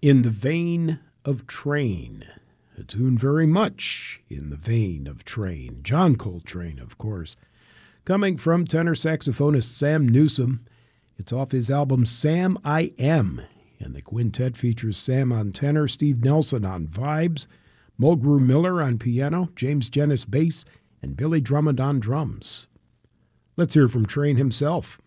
In the Vein of Train, a tune very much in the vein of Train. John Coltrane, of course. Coming from tenor saxophonist Sam Newsom. It's off his album Sam I Am, and the quintet features Sam on tenor, Steve Nelson on vibes, Mulgrew Miller on piano, James Jennis bass, and Billy Drummond on drums. Let's hear from Train himself.